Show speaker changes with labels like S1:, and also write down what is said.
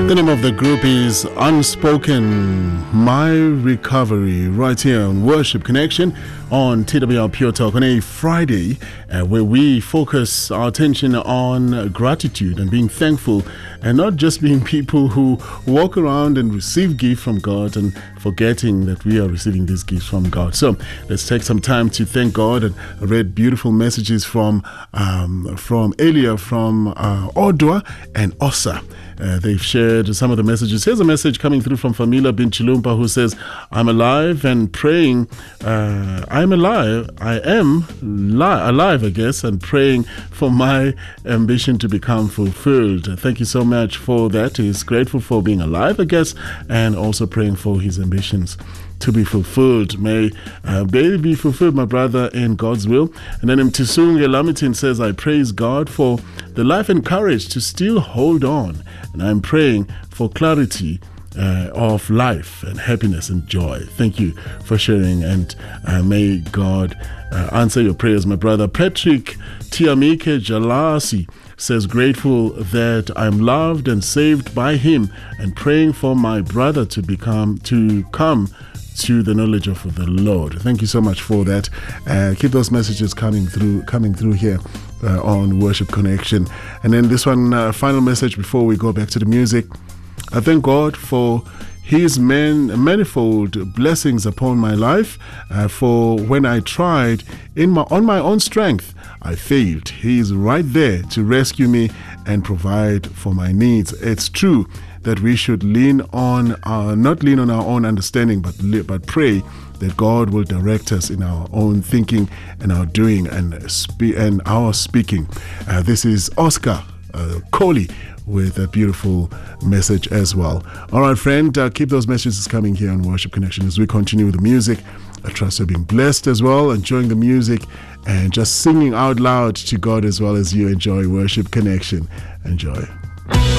S1: The name of the group is Unspoken, My Recovery, right here on Worship Connection on TWR Pure Talk on a Friday, where we focus our attention on gratitude and being thankful, and not just being people who walk around and receive gifts from God and forgetting that we are receiving these gifts from God. So let's take some time to thank God. And I read beautiful messages from Elia, from Odwa and Osa. They've shared some of the messages. Here's a message coming through from Famila bin Chilumpa, who says, I'm alive and praying. I'm alive. I am alive, I guess, and praying for my ambition to become fulfilled. Thank you so much for that. He's grateful for being alive, I guess, and also praying for his ambitions to be fulfilled. May they be fulfilled, my brother, in God's will. And then Mtisung Elamitin says, I praise God for the life and courage to still hold on. And I'm praying for clarity of life and happiness and joy. Thank you for sharing, and may God answer your prayers, my brother. Patrick Tiamike Jalasi says, grateful that I'm loved and saved by him, and praying for my brother to come to the knowledge of the Lord. Thank you so much for that. Keep those messages coming through here on Worship Connection. And then this one, final message before we go back to the music. I thank God for his manifold blessings upon my life, for when I tried on my own strength, I failed. He is right there to rescue me and provide for my needs. It's true that we should not lean on our own understanding, but pray that God will direct us in our own thinking and our doing and our speaking. This is Oscar Coley with a beautiful message as well. All right, friend, keep those messages coming here on Worship Connection as we continue with the music. I trust you're being blessed as well, enjoying the music and just singing out loud to God as well as you enjoy Worship Connection. Enjoy.